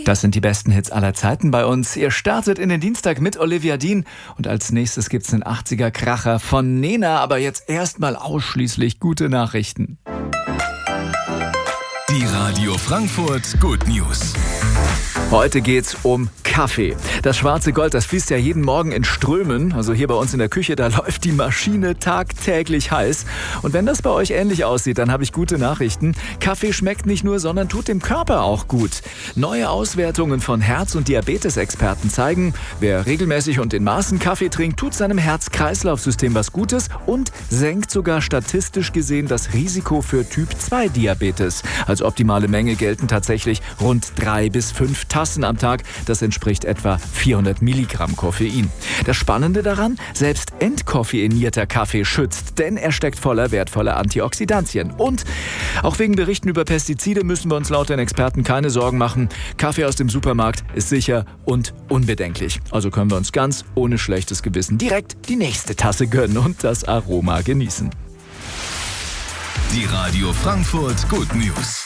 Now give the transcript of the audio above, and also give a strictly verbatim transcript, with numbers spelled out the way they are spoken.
Das sind die besten Hits aller Zeiten bei uns. Ihr startet in den Dienstag mit Olivia Dean und als nächstes gibt's einen achtziger-Kracher von Nena. Aber jetzt erstmal ausschließlich gute Nachrichten. Die Radio Frankfurt Good News. Heute geht's um Kaffee. Das schwarze Gold, das fließt ja jeden Morgen in Strömen. Also hier bei uns in der Küche, da läuft die Maschine tagtäglich heiß. Und wenn das bei euch ähnlich aussieht, dann habe ich gute Nachrichten. Kaffee schmeckt nicht nur, sondern tut dem Körper auch gut. Neue Auswertungen von Herz- und Diabetesexperten zeigen, wer regelmäßig und in Maßen Kaffee trinkt, tut seinem Herz-Kreislauf-System was Gutes und senkt sogar statistisch gesehen das Risiko für Typ zwei Diabetes. Als optimale Menge gelten tatsächlich rund drei bis fünf Tassen am Tag. Das entspricht etwa vierhundert Milligramm Koffein. Das Spannende daran, selbst entkoffeinierter Kaffee schützt, denn er steckt voller wertvoller Antioxidantien. Und auch wegen Berichten über Pestizide müssen wir uns laut den Experten keine Sorgen machen. Kaffee aus dem Supermarkt ist sicher und unbedenklich. Also können wir uns ganz ohne schlechtes Gewissen direkt die nächste Tasse gönnen und das Aroma genießen. Die Radio Frankfurt Good News.